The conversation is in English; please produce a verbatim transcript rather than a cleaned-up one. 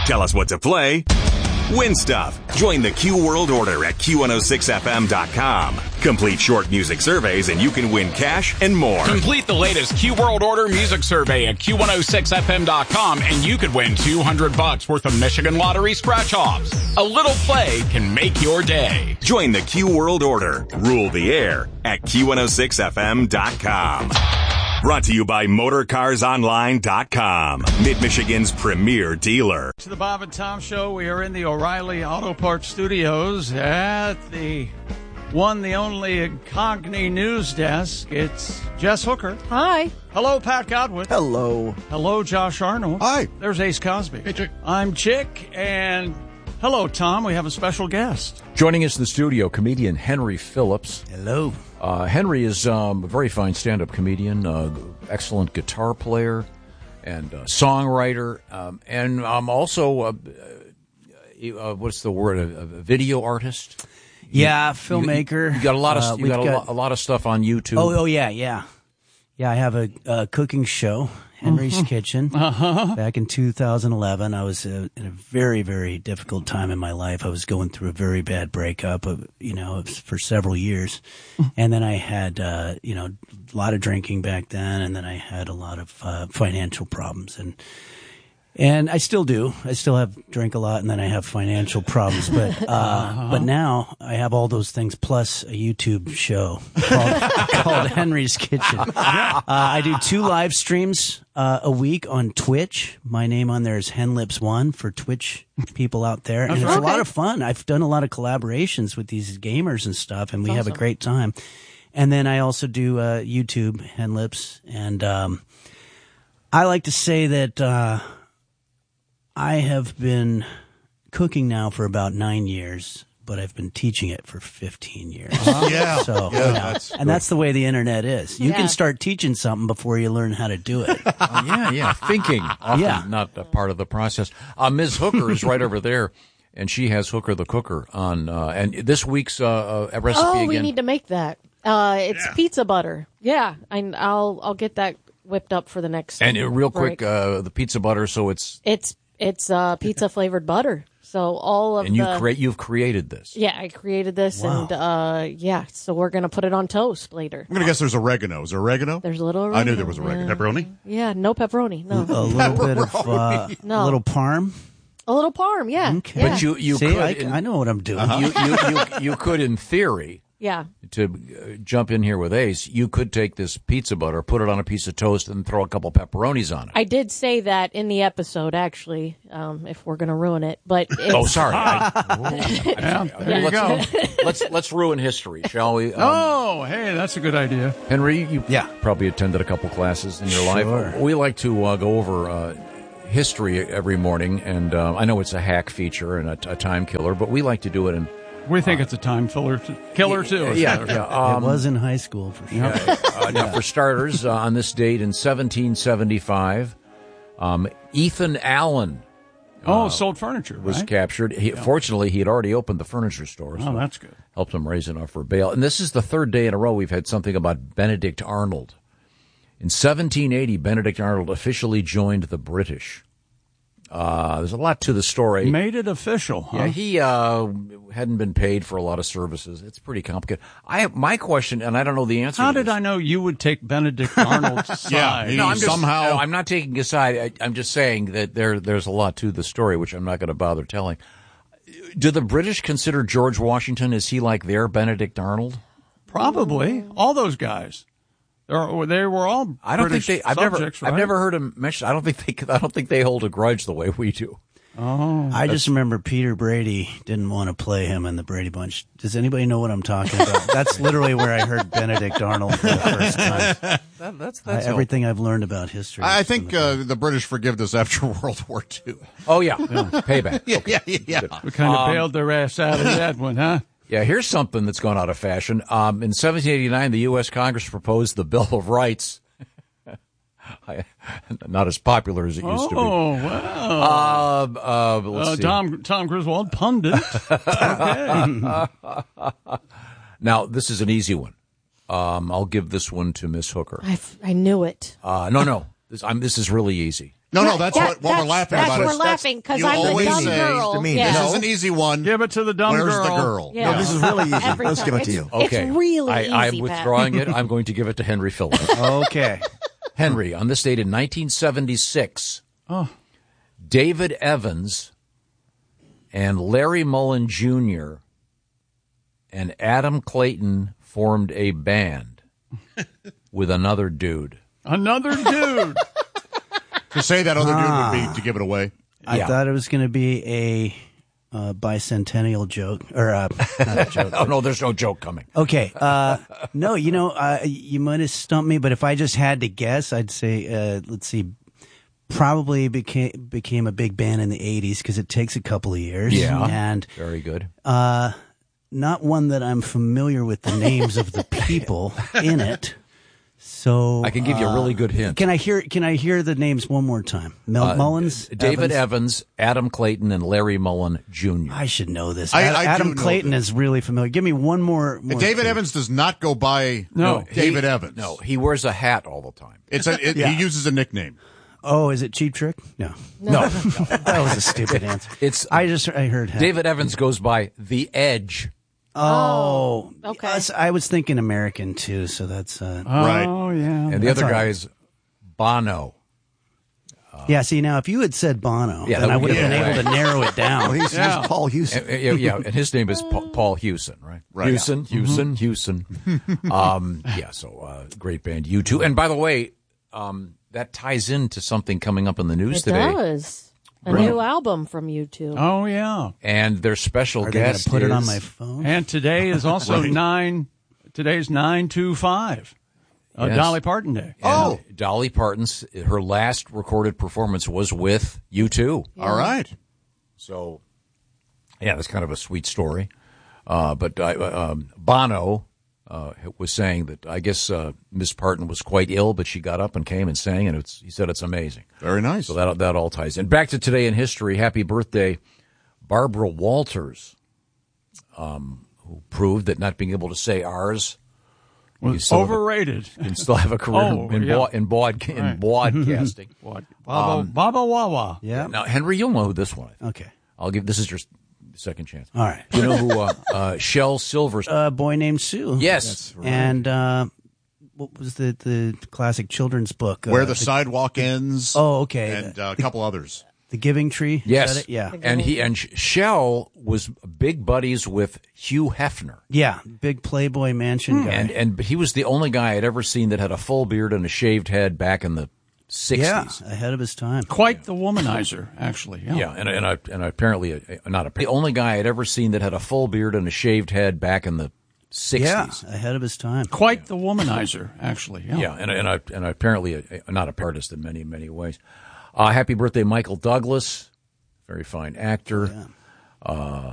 Tell us what to play. Win stuff. Join the Q World Order at Q one oh six F M dot com. Complete short music surveys and you can win cash and more. Complete the latest Q World Order music survey at Q one oh six F M dot com and you could win two hundred bucks worth of Michigan Lottery scratch-offs. A little play can make your day. Join the Q World Order. Rule the air at Q one oh six F M dot com. Brought to you by Motor Cars Online dot com, Mid-Michigan's premier dealer. To the Bob and Tom Show, we are in the O'Reilly Auto Parts Studios at the one, the only Cogni News Desk. It's Jess Hooker. Hi. Hello, Pat Godwin. Hello. Hello, Josh Arnold. Hi. There's Ace Cosby. Hey, Chick. I'm Chick, and hello, Tom. We have a special guest. Joining us in the studio, comedian Henry Phillips. Hello. Uh, Henry is um, a very fine stand-up comedian, uh, excellent guitar player, and uh, songwriter, um, and um, also, uh, uh, what's the word, a, a video artist? Yeah, you, filmmaker. You, you got a lot of uh, you got, got a, lot, a lot of stuff on YouTube. Oh, oh yeah, yeah, yeah. I have a, a cooking show, Henry's mm-hmm. Kitchen. Uh-huh. Back in two thousand eleven, I was uh, in a very, very difficult time in my life. I was going through a very bad breakup, of, you know, for several years, and then I had, uh, you know, a lot of drinking back then, and then I had a lot of uh, financial problems, and. And I still do. I still have drink a lot, and then I have financial problems. But uh, uh-huh. but now I have all those things plus a YouTube show called, called Henry's Kitchen. Uh, I do two live streams uh, a week on Twitch. My name on there is Henlips One for Twitch people out there, and it's okay. a lot of fun. I've done a lot of collaborations with these gamers and stuff, and we That's have awesome. a great time. And then I also do uh, YouTube Henlips, and um, I like to say that. Uh, I have been cooking now for about nine years, but I've been teaching it for fifteen years. Uh-huh. Yeah. So, yeah, you know, that's and that's the way the internet is. You Yeah. can start teaching something before you learn how to do it. Oh, yeah, yeah, thinking, often Yeah. not a part of the process. Uh, Miz Hooker is right over there, and she has Hooker the Cooker on. Uh, and this week's uh, uh, recipe Oh, again. we need to make that. Uh, it's Yeah. pizza butter. Yeah, I, I'll I'll get that whipped up for the next. And uh, real quick, break. uh, the pizza butter. So it's it's it's uh, pizza flavored butter. So all of and you the create you've created this. yeah, I created this, Wow. and uh, yeah, so we're gonna put it on toast later. I'm going to guess there's oregano. Is there oregano? There's a little. Oregano. I knew there was oregano. Yeah. Pepperoni? Yeah, no pepperoni. No, A little bit of uh, No. a little parm. a little parm. Yeah, Okay. yeah. But you you See, could I, in, I know what I'm doing. you, you, you you could in theory. yeah. To uh, jump in here with Ace, you could take this pizza butter, put it on a piece of toast, and throw a couple pepperonis on it. I did say that in the episode, actually, um, if we're going to ruin it. But it's, Oh, sorry. I- Yeah, there you let's, go. let's let's ruin history, shall we? Um, Oh, hey, that's a good idea. Henry, you Yeah. probably attended a couple classes in your Sure. life. We like to uh, go over uh, history every morning, and uh, I know it's a hack feature and a, a time killer, but we like to do it in. We think it's a time filler, t- killer, too. as a Yeah, matter of yeah. fact. Um, it was in high school for sure. uh, now, for starters, uh, on this date in seventeen seventy-five, um, Ethan Allen Oh, sold furniture, was right? captured. He, Fortunately, he had already opened the furniture store, so Oh, that's good. helped him raise enough for bail. And this is the third day in a row we've had something about Benedict Arnold. In seventeen eighty, Benedict Arnold officially joined the British. Uh, there's a lot to the story. Made it official, huh? Yeah, he uh, hadn't been paid for a lot of services. It's pretty complicated. I have my question, and I don't know the answer. How to did this. I know you would take Benedict Arnold's side? Yeah, he- No, I'm just, Somehow- no, I'm not taking a side. I, I'm just saying that there there's a lot to the story, which I'm not going to bother telling. Do the British consider George Washington? Is he like their Benedict Arnold? Probably. All those guys. They're, they were all I don't British think they. I've never. subjects, I've right? never heard him mention. I don't think they. I don't think they hold a grudge the way we do. Oh. I just remember Peter Brady didn't want to play him in the Brady Bunch. Does anybody know what I'm talking about? That's literally where I heard Benedict Arnold for the first time. That, that's I, everything I've learned about history. I is think from the- uh, the British forgive us after World War Two. Oh yeah, payback. Yeah, yeah, yeah. yeah. We kind of Um, bailed their ass out of that one, huh? Yeah, here's something that's gone out of fashion. Um, in seventeen eighty-nine, the U S. Congress proposed the Bill of Rights. I, not as popular as it used to be. Oh, wow. Uh, uh, let's Uh, see. Tom Tom Griswold, pundit. Okay. Now, this is an easy one. Um, I'll give this one to Miss Hooker. I, f- I knew it. Uh, no, no. This, I'm, this is really easy. No, no, that's That- what, what we're that's- laughing that's about. we're is laughing because you I'm the always dumb say, girl. to me, Yeah. This No. is an easy one. Give it to the dumb Where's girl. the girl? Yeah. No, this is really easy. Every Let's time. give it to It's- you. Okay. It's really I, easy, I'm Pat. withdrawing it. I'm going to give it to Henry Phillips. Okay. Henry, on this date in nineteen seventy-six, Oh. David Evans and Larry Mullen Junior and Adam Clayton formed a band with another dude. Another dude. To say that other Ah. dude would be to give it away. I Yeah. thought it was going to be a uh, bicentennial joke, or uh, not a joke. Oh, no, there's no joke coming. Okay. Uh, no, you know, uh, you might have stumped me, but if I just had to guess, I'd say, uh, let's see, probably became became a big band in the eighties because it takes a couple of years. Yeah. And Very good. uh, not one that I'm familiar with the names of the people in it. So I can give you a really uh, good hint. Can I hear? Can I hear the names one more time? Mel Uh, Mullins, David Evans? Evans, Adam Clayton, and Larry Mullen Junior I should know this. I- Ad- I do Adam know Clayton this. is really familiar. Give me one more. more David clue. Evans does not go by No. David He- Evans. No, he wears a hat all the time. It's a, it, Yeah. He uses a nickname. Oh, is it Cheap Trick? No, No, that was a stupid answer. it's I just I heard hat. David Evans goes by The Edge. Oh, okay. yes, I was thinking American too, so that's uh, Right. Oh, yeah. And the That's other all guy right. is Bono. yeah. See, now if you had said Bono, Yeah, then that I would would have give been it able to narrow it down. Well, he's, Yeah. he's Paul Houston. And, uh, yeah, and his name is Pa- Paul Hewson, right? Right. Hewson, Hewson, Hewson. Um, yeah, so uh, great band, U two. And by the way, um, that ties into something coming up in the news It today. does. A Right. new album from you two. Oh, yeah. And their special Are they going guest to put it on is- my phone? And today is also nine. Today's nine two five. Uh, Yes. Dolly Parton Day. and Dolly Parton's, her last recorded performance was with U two. All right. So, yeah, that's kind of a sweet story. Uh, but uh, um, Bono uh, was saying that I guess uh, Miss Parton was quite ill, but she got up and came and sang, and it's, he said it's amazing. Very nice. So that that all ties in. Back to today in history. Happy birthday, Barbara Walters, um, who proved that not being able to say ours you Was still have a- overrated. you can still have a career Oh, in, yeah. bod, in, bod, in Right. broadcasting. What? Baba, Baba Wawa. Yeah. Now, Henry, you'll know who this one is. Okay. I'll give this is your second chance. All right. Do you know who uh, uh, Shel Silverstein? A boy named Sue. Yes. And uh, what was the the classic children's book? Where uh, the sidewalk ends. Oh, okay. And uh, a couple others. The Giving Tree. Is Yes. that it? Yeah. And he and Shel was big buddies with Hugh Hefner. Yeah. Big Playboy Mansion guy. And and he was the only guy I'd ever seen that had a full beard and a shaved head back in the yeah, sixties. ahead of his time. Quite the womanizer, actually. Yeah. Yeah, and and I and apparently uh, not a, the only guy I'd ever seen that had a full beard and a shaved head back in the Yeah, sixties. ahead of his time. Quite the womanizer, actually. Yeah. Yeah, and and I and I apparently a, a, not a artist in many many ways. Uh, happy birthday, Michael Douglas, very fine actor. Yeah. Uh,